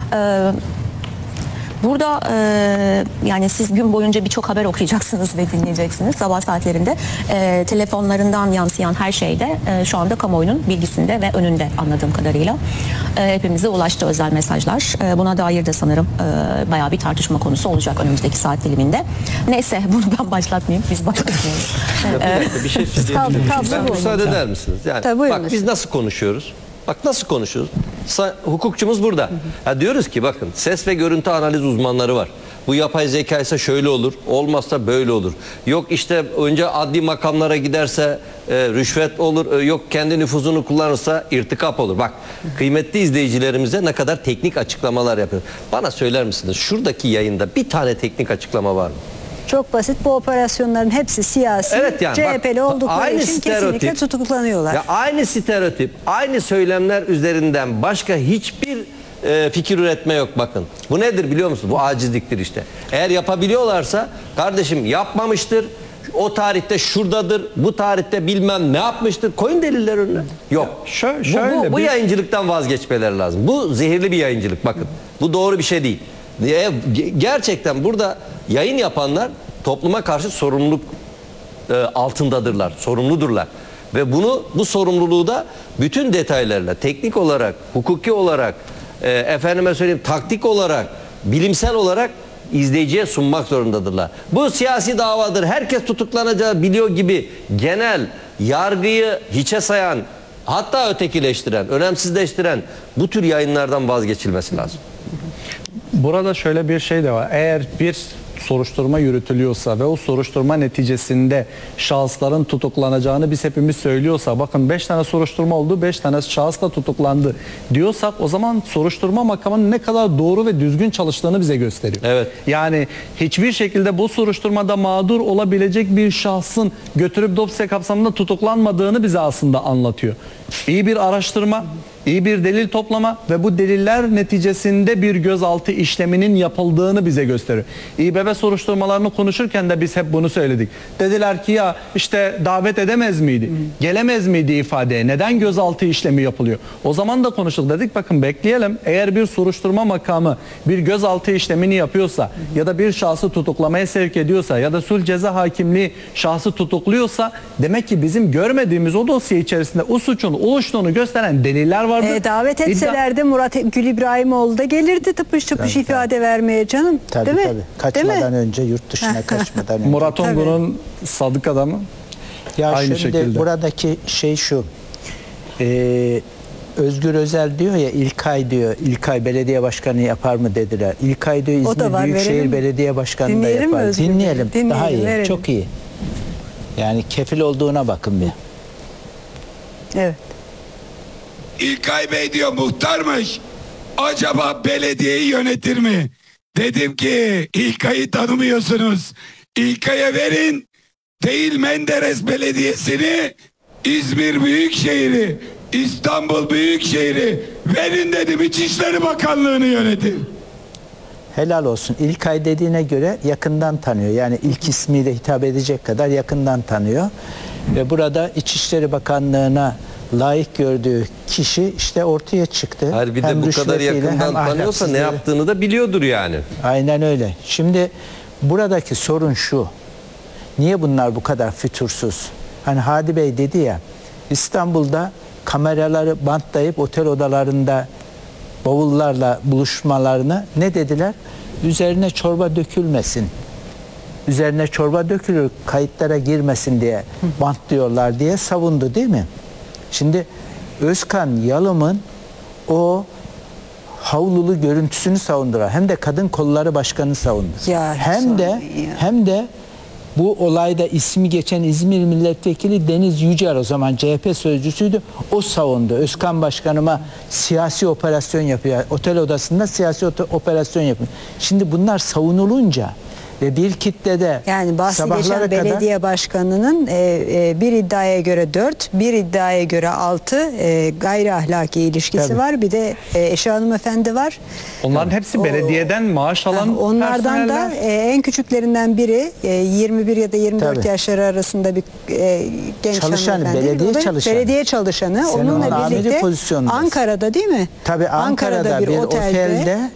Burada yani siz gün boyunca birçok haber okuyacaksınız ve dinleyeceksiniz sabah saatlerinde. Telefonlarından yansıyan her şeyde şu anda kamuoyunun bilgisinde ve önünde anladığım kadarıyla. Hepimize ulaştı özel mesajlar. Buna dair de sanırım bayağı bir tartışma konusu olacak önümüzdeki saat diliminde. Neyse bunu ben başlatmayayım. Biz başlatmayalım. Bir şey söyleyeyim. Ben müsaade eder misiniz? Yani, bak biz nasıl konuşuyoruz? Bak nasıl konuşuyoruz? Hukukçumuz burada. Ya diyoruz ki bakın ses ve görüntü analiz uzmanları var. Bu yapay zeka ise şöyle olur, olmazsa böyle olur. Yok işte önce adli makamlara giderse rüşvet olur, yok kendi nüfuzunu kullanırsa irtikap olur. Bak kıymetli izleyicilerimize ne kadar teknik açıklamalar yapıyor. Bana söyler misiniz şuradaki yayında bir tane teknik açıklama var mı? Çok basit. Bu operasyonların hepsi siyasi, evet yani, CHP'li oldukları için kesinlikle tutuklanıyorlar. Ya aynı stereotip, aynı söylemler üzerinden başka hiçbir fikir üretme yok bakın. Bu nedir biliyor musunuz? Bu acizliktir işte. Eğer yapabiliyorlarsa kardeşim yapmamıştır. O tarihte şuradadır, bu tarihte bilmem ne yapmıştır. Koyun deliller önüne. Yok. Bu yayıncılıktan vazgeçmeleri lazım. Bu zehirli bir yayıncılık bakın. Bu doğru bir şey değil. Gerçekten burada yayın yapanlar topluma karşı sorumluluk altındadırlar, sorumludurlar. Ve bu sorumluluğu da bütün detaylarla, teknik olarak, hukuki olarak, efendime söyleyeyim taktik olarak, bilimsel olarak izleyiciye sunmak zorundadırlar. Bu siyasi davadır, herkes tutuklanacağı biliyor gibi genel yargıyı hiçe sayan, hatta ötekileştiren, önemsizleştiren bu tür yayınlardan vazgeçilmesi lazım. Burada şöyle bir şey de var. Eğer bir soruşturma yürütülüyorsa ve o soruşturma neticesinde şahısların tutuklanacağını biz hepimiz söylüyorsa, bakın 5 tane soruşturma oldu, 5 tane şahıs da tutuklandı diyorsak, o zaman soruşturma makamının ne kadar doğru ve düzgün çalıştığını bize gösteriyor. Evet. Yani hiçbir şekilde bu soruşturmada mağdur olabilecek bir şahsın götürüp dosya kapsamında tutuklanmadığını bize aslında anlatıyor. İyi bir araştırma, iyi bir delil toplama ve bu deliller neticesinde bir gözaltı işleminin yapıldığını bize gösteriyor. İBB soruşturmalarını konuşurken de biz hep bunu söyledik. Dediler ki ya işte davet edemez miydi? Gelemez miydi ifadeye? Neden gözaltı işlemi yapılıyor? O zaman da konuştuk, dedik bakın bekleyelim. Eğer bir soruşturma makamı bir gözaltı işlemini yapıyorsa ya da bir şahsı tutuklamaya sevk ediyorsa ya da sulh ceza hakimliği şahsı tutukluyorsa, demek ki bizim görmediğimiz o dosya içerisinde o suçun oluştuğunu gösteren deliller var. Davet etselerdi Murat Gül İbrahimoğlu da gelirdi tıpış tıpış ifade vermeye canım. Tabii, değil mi? tabii. Kaçmadan önce, yurt dışına kaçmadan önce. Murat Ongun'un sadık adamı. Ya aynı şimdi şekilde. buradaki şey şu. Özgür Özel diyor ya, İlkay diyor. İlkay belediye başkanı yapar mı dediler. İlkay diyor İzmir Büyükşehir Belediye Başkanı da Dinleyelim yapar. Dinleyelim. Daha iyi. Verelim. Çok iyi. Yani kefil olduğuna bakın bir. Evet. İlkay Bey diyor muhtarmış. Acaba belediyeyi yönetir mi? Dedim ki İlkay'ı tanımıyorsunuz. İlkay'a verin. Değil Menderes Belediyesi'ni, İzmir Büyükşehir'i, İstanbul Büyükşehir'i verin dedim. İçişleri Bakanlığı'nı yönetir. Helal olsun. İlkay dediğine göre yakından tanıyor. Yani ilk ismiyle hitap edecek kadar yakından tanıyor. Ve burada İçişleri Bakanlığı'na layık gördüğü kişi işte ortaya çıktı. Hayır, bir de bu kadar yakından tanıyorsa ne yaptığını da biliyordur yani. Aynen öyle. Şimdi buradaki sorun şu. Niye bunlar bu kadar fütursuz? Hani Hadi Bey dedi ya, İstanbul'da kameraları bantlayıp otel odalarında bavullarla buluşmalarını ne dediler? Üzerine çorba dökülmesin. Üzerine çorba dökülür, kayıtlara girmesin diye bantlıyorlar diye savundu, değil mi? Şimdi Özkan Yalım'ın o havlulu görüntüsünü savundular. Hem de Kadın Kolları Başkanı savundu. Hem de bu olayda ismi geçen İzmir Milletvekili Deniz Yücel, o zaman CHP sözcüsüydü. O savundu. Özkan Başkanıma siyasi operasyon yapıyor. Otel odasında siyasi operasyon yapıyor. Şimdi bunlar savunulunca ve bir kitlede yani bahsi geçen belediye başkanının bir iddiaya göre 4, bir iddiaya göre 6 gayri ahlaki ilişkisi var. Bir de eşi hanımefendi var. Onların hepsi belediyeden maaş alan onlardan da en küçüklerinden biri 21 ya da 24 yaşları arasında bir genç hanımefendi. Belediye çalışanı. Onunla birlikte Ankara'da, değil mi? Tabii Ankara'da bir otelde